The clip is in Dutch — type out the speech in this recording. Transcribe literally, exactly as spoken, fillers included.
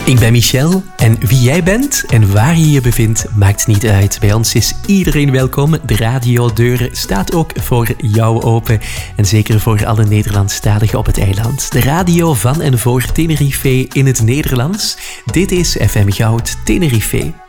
Ik ben Michel en wie jij bent en waar je je bevindt, maakt niet uit. Bij ons is iedereen welkom. De radiodeur staat ook voor jou open. En zeker voor alle Nederlandstaligen op het eiland. De radio van en voor Tenerife in het Nederlands. Dit is F M Goud Tenerife.